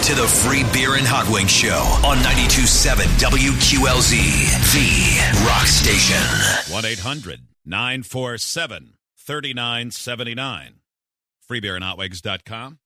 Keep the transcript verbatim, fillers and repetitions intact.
to the Free Beer and Hot Wings Show on ninety-two point seven W Q L Z, the rock station. one eight hundred nine four seven three nine seven nine. free beer and hot wings dot com.